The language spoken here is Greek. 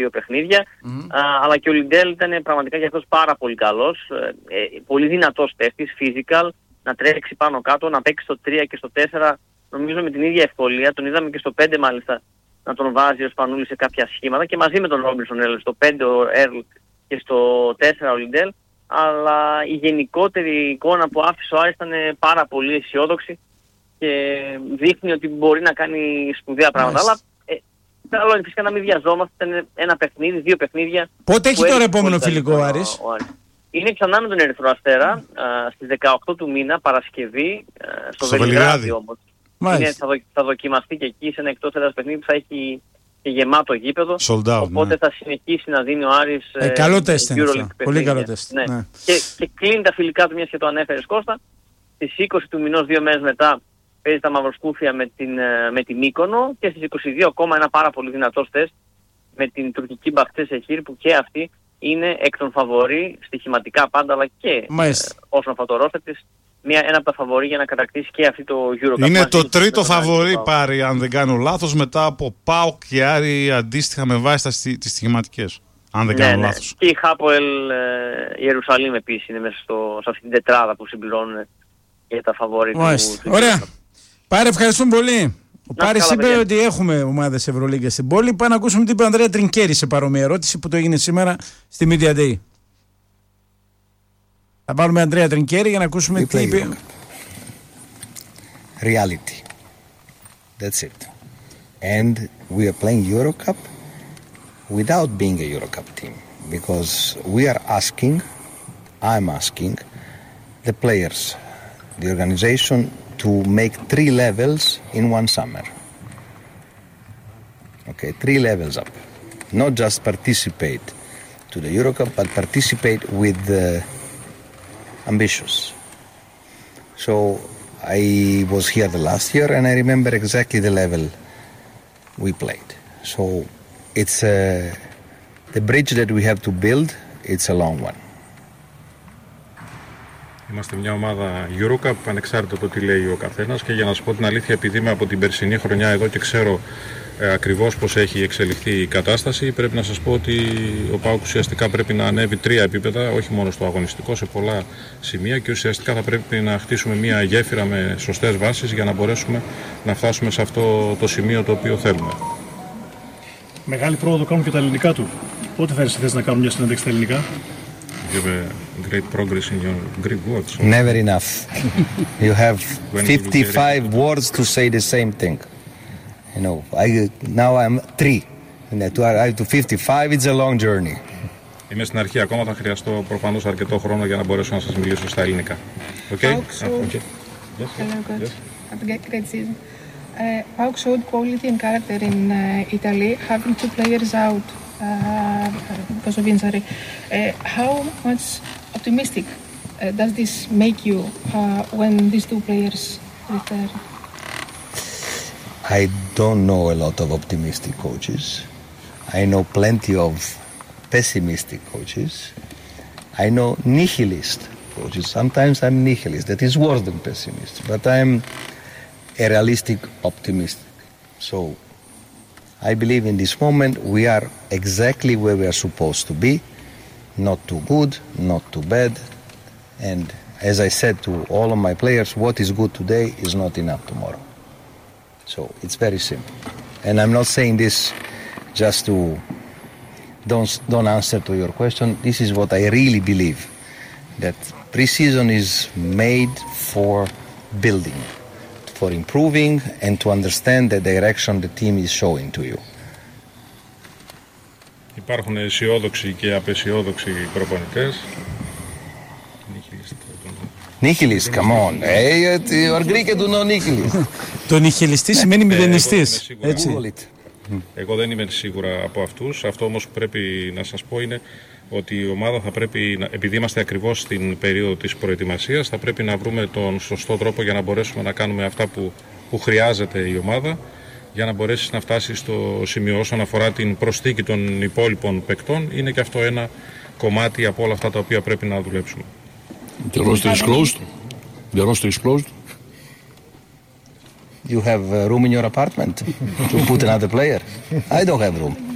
δύο παιχνίδια, αλλά και ο Λιντέλ ήταν πραγματικά για αυτός πάρα πολύ καλός, πολύ δυνατός παίκτης, physical, να τρέξει πάνω κάτω, να παίξει στο 3 και στο 4, νομίζω με την ίδια ευκολία. Τον είδαμε και στο 5 μάλιστα να τον βάζει ο Σπανούλης σε κάποια σχήματα και μαζί με τον Ρόμπινσον στο 5 ο Έρλ και στο 4 ο Λιντέλ, αλλά η γενικότερη εικόνα που άφησε ο Άρης ήταν πάρα πολύ αισιόδοξη και δείχνει ότι μπορεί να κάνει σπουδαία πράγματα. Αλλά καλό είναι φυσικά να μην βιαζόμαστε, ήταν ένα παιχνίδι, δύο παιχνίδια. Πότε έχει τώρα επόμενο φιλικό ο Άρης? Είναι ξανά με τον Ερυθρό Αστέρα στις 18 του μήνα, Παρασκευή, στο Βελιγράδι όμως. Θα δοκιμαστεί και εκεί σε ένα εκτός έδρας παιχνίδι που θα έχει και γεμάτο γήπεδο. Οπότε θα συνεχίσει να δίνει ο Άρης καλό τεστ είναι αυτό. Πολύ καλό τεστ. Ναι. Και κλείνει τα φιλικά του, μιας και το ανέφερες Κώστα. Στις 20 του μηνός, 2 μέρες μετά, παίζει τα Μαυροσκούφια με τη Μύκονο και στις 22 ακόμα ένα πάρα πολύ δυνατό τεστ με την τουρκική Μπαχτσέσεχίρ, που και αυτή είναι εκ των φαβορί, στοιχηματικά πάντα, αλλά και όσον αφορά το ρόστερ της, ένα από τα φαβορί για να κατακτήσει και αυτή το Euro Cup. Είναι το τρίτο φαβορί πάρει, αν δεν κάνω λάθος, μετά από ΠΑΟΚ και Άρη αντίστοιχα με βάση τις στοιχηματικές. Αν δεν κάνω λάθος. Και η Χάποελ Ιερουσαλήμ επίσης είναι μέσα σε αυτή την τετράδα που συμπληρώνουν για τα φαβορί του. Ωραία. Πάρε, ευχαριστούμε πολύ. Ο Πάρης είπε ότι έχουμε ομάδες Ευρωλίγκας στην πόλη. Πάμε να ακούσουμε τι είπε ο Ανδρέα Τρινκέρη σε παρόμοια ερώτηση που το έγινε σήμερα στη Media Day. Θα πάρουμε Ανδρέα Τρινκέρη για να ακούσουμε τι είπε. Reality. That's it. And we are playing Euro Cup without being a Euro Cup team. Because we are asking, I'm asking the players, the organization, to make 3 levels in one summer. Okay, 3 levels up. Not just participate to the Euro Cup, but participate with ambitious. So I was here the last year and I remember exactly the level we played. So it's the bridge that we have to build, it's a long one. Είμαστε μια ομάδα Eurocup, ανεξάρτητα το τι λέει ο καθένας, και για να σου πω την αλήθεια, επειδή είμαι από την περσινή χρονιά εδώ και ξέρω ακριβώς πώς έχει εξελιχθεί η κατάσταση, πρέπει να σας πω ότι ο ΠΑΟΚ ουσιαστικά πρέπει να ανέβει 3 επίπεδα, όχι μόνο στο αγωνιστικό, σε πολλά σημεία, και ουσιαστικά θα πρέπει να χτίσουμε μια γέφυρα με σωστές βάσεις για να μπορέσουμε να φτάσουμε σε αυτό το σημείο το οποίο θέλουμε. Μεγάλη πρόοδο κάνουν και τα ελληνικά του. Πότε θα έρθει να κάνουν μια συνέντευξη στα ελληνικά? You have a great progress in your Greek words. Never enough. You have 55 words to say the same thing. You know, now I'm 3. To 55, it's a long journey. Είμαι στην αρχή ακόμα, θα χρειαστώ προφανώς αρκετό χρόνο για να μπορέσω να σας μιλήσω στα ελληνικά. Okay? Hello, coach. Have a great season. PAOK showed quality and character in Italy, having 2 players out because of injury. How much optimistic does this make you when these 2 players return? I don't know a lot of optimistic coaches. I know plenty of pessimistic coaches. I know nihilist coaches. Sometimes I'm nihilist. That is worse than pessimist. But I'm a realistic optimist. So I believe in this moment we are exactly where we are supposed to be. Not too good, not too bad. And as I said to all of my players, what is good today is not enough tomorrow. So it's very simple. And I'm not saying this just to don't answer to your question. This is what I really believe. That pre-season is made for building, for improving and to understand the direction the team is showing to you. Υπάρχουν αισιόδοξοι και απαισιόδοξοι προπονητές. Nihilist, come on. Hey, you are Greek and do know nihilist. Το νιχιλιστή σημαίνει μηδενιστής. Έτσι. Εγώ δεν είμαι σίγουρα από αυτούς. Αυτό όμως που πρέπει να σας πω είναι ότι η ομάδα θα πρέπει, επειδή είμαστε ακριβώς στην περίοδο της προετοιμασίας, θα πρέπει να βρούμε τον σωστό τρόπο για να μπορέσουμε να κάνουμε αυτά που χρειάζεται η ομάδα, για να μπορέσει να φτάσει στο σημείο. Όσον αφορά την προσθήκη των υπόλοιπων παικτών, είναι και αυτό ένα κομμάτι από όλα αυτά τα οποία πρέπει να δουλέψουμε. The roster is closed. The roster is closed. You have room in your apartment to put another player. I don't have room.